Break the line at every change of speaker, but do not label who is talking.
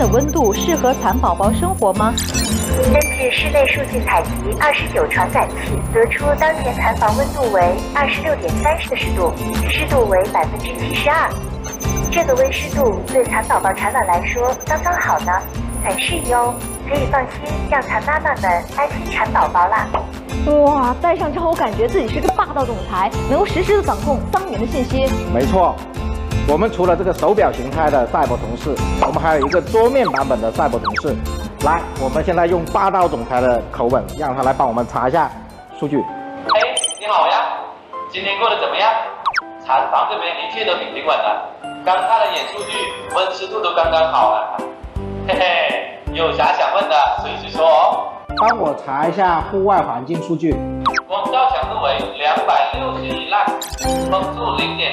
的温度适合蚕宝宝生活吗？
根据室内数据采集29传感器，得出当前蚕房温度为26.3摄氏度，湿度为72%。这个温湿度对蚕宝宝产卵来说刚刚好呢，很适宜哦，可以放心让蚕妈妈们安心产宝宝啦。
哇，戴上之后我感觉自己是个霸道总裁，能够实时的掌控桑园的信息。
没错，我们除了这个手表形态的赛博同事，我们还有一个桌面版本的赛博同事。来，我们现在用霸道总裁的口吻，让他来帮我们查一下数据。
嘿，你好呀，今天过得怎么样？产房这边一切都挺平稳的，刚看了眼数据，温湿度都刚刚好了。嘿嘿，有啥想问的随时说哦。
帮我查一下户外环境数据。
光照强度为261浪，风速0.0